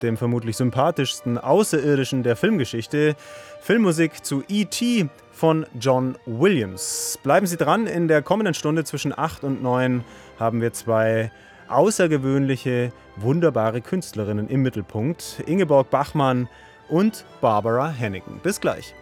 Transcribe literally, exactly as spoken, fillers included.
dem vermutlich sympathischsten Außerirdischen der Filmgeschichte. Filmmusik zu E T von John Williams. Bleiben Sie dran, in der kommenden Stunde zwischen acht und neun haben wir zwei außergewöhnliche, wunderbare Künstlerinnen im Mittelpunkt. Ingeborg Bachmann und Barbara Hannigan. Bis gleich.